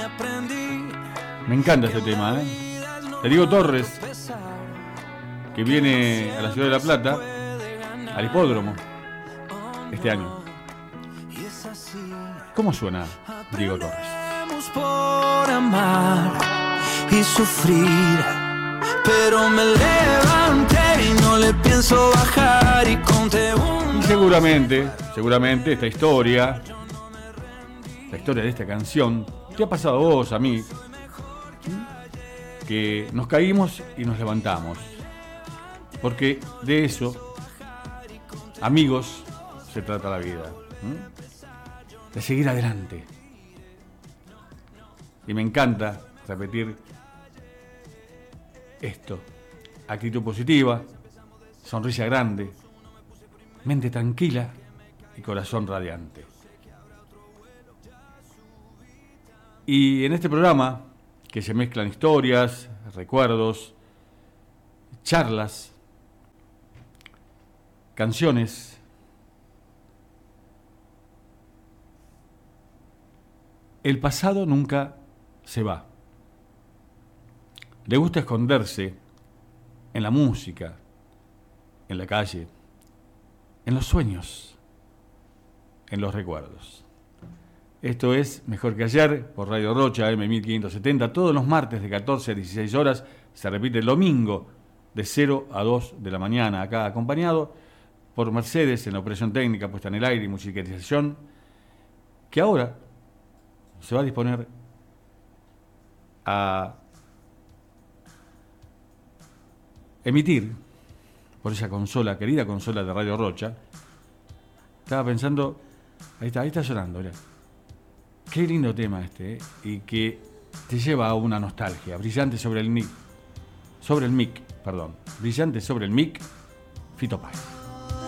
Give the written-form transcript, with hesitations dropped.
Me encanta este tema, Te digo Torres, que viene a la ciudad de La Plata, al hipódromo, este año. ¿Cómo suena Diego Torres? Por amar y sufrir, pero me levanté y no le pienso bajar y conté un... Y seguramente esta historia, la historia de esta canción, te ha pasado a vos, a mí, que nos caímos y nos levantamos. Porque de eso, amigos, se trata la vida. De seguir adelante. Y me encanta repetir esto. Actitud positiva, sonrisa grande, mente tranquila y corazón radiante. Y en este programa, que se mezclan historias, recuerdos, charlas, canciones, el pasado nunca se va. Le gusta esconderse en la música, en la calle, en los sueños, en los recuerdos. Esto es Mejor que Ayer por Radio Rocha, M1570, todos los martes de 14 a 16 horas. Se repite el domingo de 0 a 2 de la mañana, acá acompañado por Mercedes en la operación técnica, puesta en el aire y musicalización, que ahora se va a disponer a emitir por esa consola, querida consola de Radio Rocha. Estaba pensando, ahí está sonando, mirá. Qué lindo tema este, y que te lleva a una nostalgia. Brillante sobre el mic, Fito Páez.